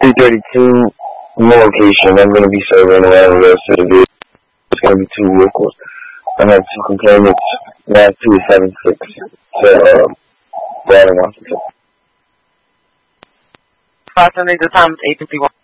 332 location. I'm going to be serving around the rest of the video. It's going to be 2 vehicles. I have 2 complainants, 9276. So, riding officer. 5 the time, 851.